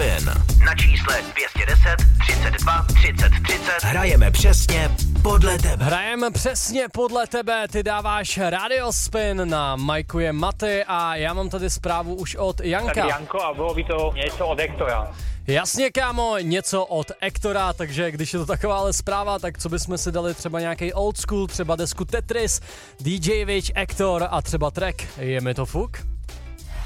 Spin. Na čísle 210 32 30 30 hrajeme přesně podle tebe. Hrajeme přesně podle tebe, ty dáváš Radio Spin, na majku je Maty a já mám tady zprávu už od Janka. Tady Janko a bylo by to něco od Hektora. Jasně, kámo, něco od Hektora, takže když je to takováhle zpráva, tak co bychom si dali třeba nějaký old school, třeba desku Tetris, DJ Witch, Hektor a třeba track Je mi to fuk?